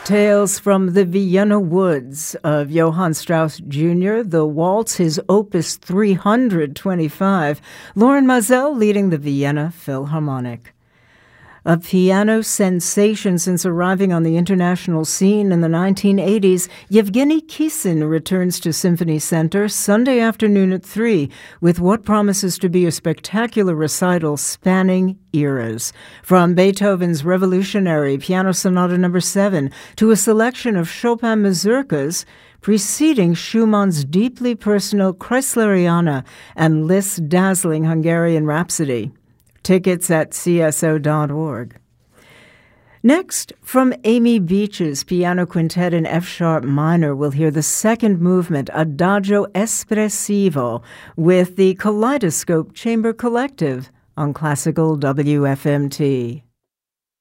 Tales from the Vienna Woods of Johann Strauss Jr., the waltz, his opus 325, Loren Maazel leading the Vienna Philharmonic. A piano sensation since arriving on the international scene in the 1980s, Yevgeny Kissin returns to Symphony Center Sunday afternoon at 3 with what promises to be a spectacular recital spanning eras. From Beethoven's Revolutionary Piano Sonata No. 7 to a selection of Chopin mazurkas preceding Schumann's deeply personal Kreisleriana and Liszt's dazzling Hungarian Rhapsody. Tickets at cso.org. Next, from Amy Beach's Piano Quintet in F-sharp minor, we'll hear the second movement, Adagio Espressivo, with the Kaleidoscope Chamber Collective on Classical WFMT.